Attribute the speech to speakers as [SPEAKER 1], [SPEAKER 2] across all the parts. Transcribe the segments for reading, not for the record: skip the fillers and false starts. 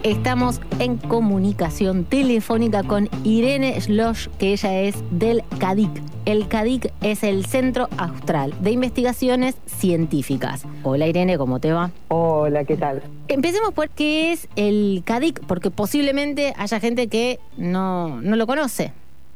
[SPEAKER 1] Estamos en comunicación telefónica con Irene Schloss, que ella es del CADIC. El CADIC es el Centro Austral de Investigaciones Científicas. Hola Irene, ¿cómo te va?
[SPEAKER 2] Hola, ¿qué tal?
[SPEAKER 1] Empecemos por qué es el CADIC, porque posiblemente haya gente que no lo conoce.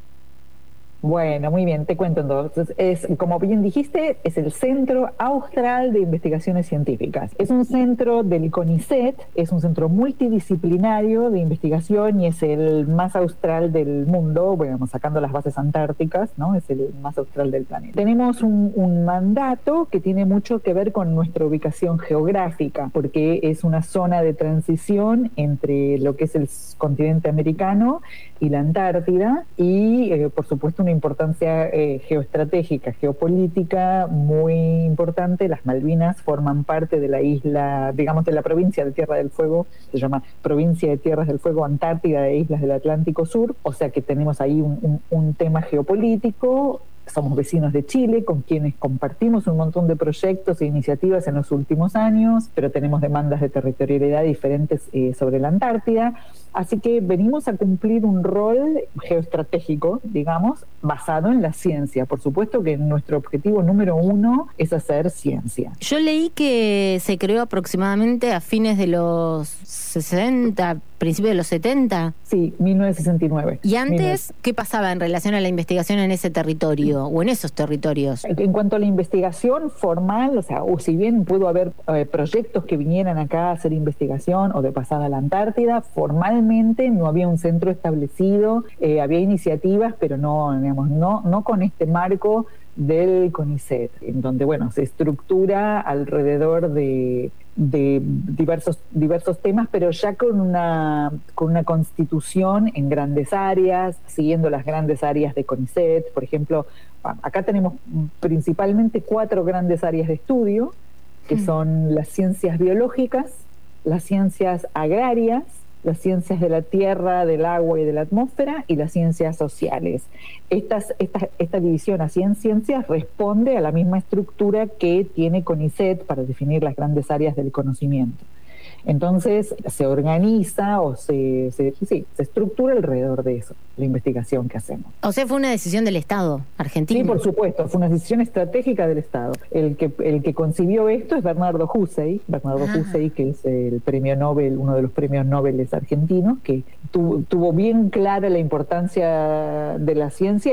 [SPEAKER 2] Bueno, muy bien, te cuento entonces. Como bien dijiste, es el Centro Austral de Investigaciones Científicas. Es un centro del CONICET, es un centro multidisciplinario de investigación y es el más austral del mundo, bueno, sacando las bases antárticas, ¿no? Es el más austral del planeta. Tenemos un mandato que tiene mucho que ver con nuestra ubicación geográfica, porque es una zona de transición entre lo que es el continente americano y la Antártida y, por supuesto, una importancia geoestratégica, geopolítica muy importante. Las Malvinas forman parte de la isla, digamos, de la provincia de Tierra del Fuego, se llama Provincia de Tierras del Fuego, Antártida e Islas del Atlántico Sur, o sea que tenemos ahí un tema geopolítico. Somos vecinos de Chile, con quienes compartimos un montón de proyectos e iniciativas en los últimos años, pero tenemos demandas de territorialidad diferentes sobre la Antártida. Así que venimos a cumplir un rol geoestratégico, digamos, basado en la ciencia. Por supuesto que nuestro objetivo número uno es hacer ciencia.
[SPEAKER 1] Yo leí que se creó aproximadamente a fines de los 60, principios de los 70.
[SPEAKER 2] Sí, 1969.
[SPEAKER 1] ¿Y antes qué pasaba en relación a la investigación en ese territorio o en esos territorios?
[SPEAKER 2] En cuanto a la investigación formal, o si bien pudo haber proyectos que vinieran acá a hacer investigación o de pasada a la Antártida, formalmente no había un centro establecido, había iniciativas, pero no con este marco del CONICET, en donde, bueno, se estructura alrededor de diversos temas, pero ya con una constitución en grandes áreas, siguiendo las grandes áreas de CONICET. Por ejemplo, acá tenemos principalmente 4 grandes áreas de estudio, que son las ciencias biológicas, las ciencias agrarias, las ciencias de la tierra, del agua y de la atmósfera, y las ciencias sociales. Esta división así en ciencias responde a la misma estructura que tiene CONICET para definir las grandes áreas del conocimiento. Entonces se organiza o se estructura alrededor de eso, la investigación que hacemos.
[SPEAKER 1] O sea, fue una decisión del Estado argentino.
[SPEAKER 2] Sí, por supuesto, fue una decisión estratégica del Estado. El que concibió esto es Bernardo Hussey, que es el premio Nobel, uno de los premios Nobel argentinos, que tuvo bien clara la importancia de la ciencia